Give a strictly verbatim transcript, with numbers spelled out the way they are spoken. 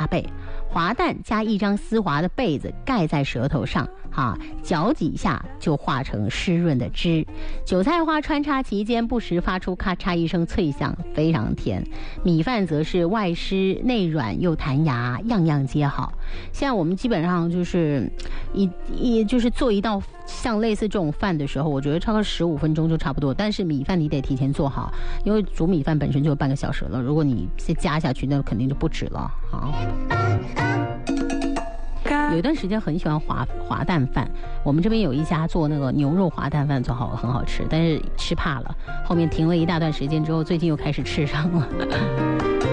贝，滑蛋加一张丝滑的被子盖在舌头上，哈，嚼几下就化成湿润的汁。韭菜花穿插其间，不时发出咔嚓一声脆响，非常甜。米饭则是外湿内软又弹牙，样样皆好。现在我们基本上就是一一就是做一道像类似这种饭的时候，我觉得超过十五分钟就差不多。但是米饭你得提前做好，因为煮米饭本身就有半个小时了，如果你再加下去，那肯定就不止了啊。有一段时间很喜欢滑滑蛋饭，我们这边有一家做那个牛肉滑蛋饭做好很好吃，但是吃怕了，后面停了一大段时间之后，最近又开始吃上了。